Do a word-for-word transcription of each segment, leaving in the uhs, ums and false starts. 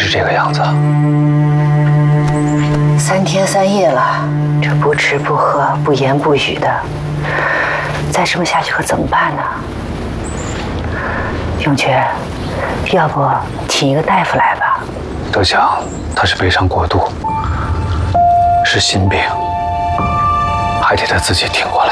是这个样子？ 三天三夜了，这不吃不喝、不言不语的，再这么下去可怎么办呢？永泉，要不请一个大夫来吧？ 德强，他是悲伤过度，是心病，还得他自己挺过来。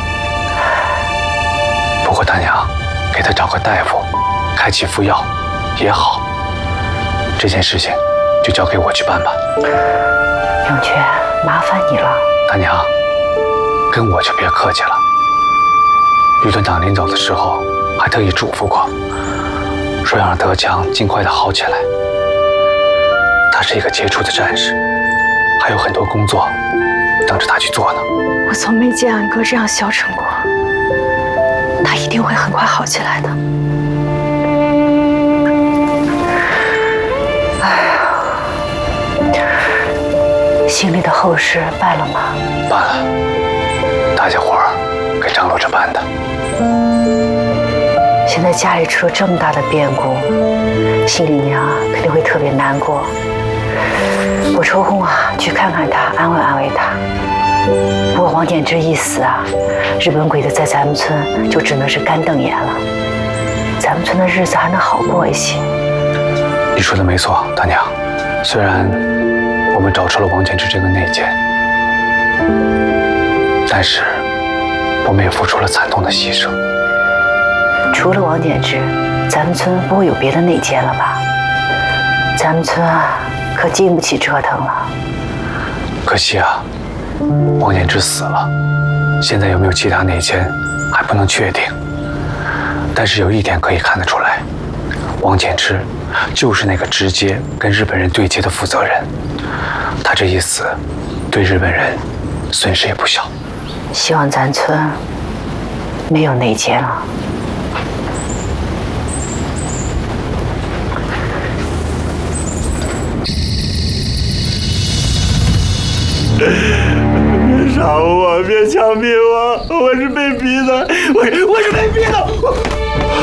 不过大娘，给他找个大夫，开几副药也好。这件事情就交给我去办吧。 永泉，麻烦你了。 大娘，跟我就别客气了。余队长临走的时候还特意嘱咐过，说要让德强尽快的好起来。他是一个杰出的战士，还有很多工作等着他去做呢。 我从没见安哥这样消沉过，他一定会很快好起来的。哎呀，行李的后事办了吗？ 办了，大家伙儿给张罗着办的。 现在家里出了这么大的变故，心里面啊肯定会特别难过。我抽空啊去看看他，安慰安慰他。不过王典之一死啊，日本鬼子在咱们村就只能是干瞪眼了，咱们村的日子还能好过一些。 你说的没错，大娘。虽然我们找出了王典之这个内奸，但是我们也付出了惨痛的牺牲。 除了王典之，咱们村不会有别的内奸了吧？咱们村啊，可经不起折腾了。 可惜啊，王典之死了，现在有没有其他内奸还不能确定。但是有一点可以看得出来，王典之就是那个直接跟日本人对接的负责人。他这一死，对日本人损失也不小。 希望咱村没有内奸了。 别杀我！别枪毙我！我是被逼的！我我是被逼的！我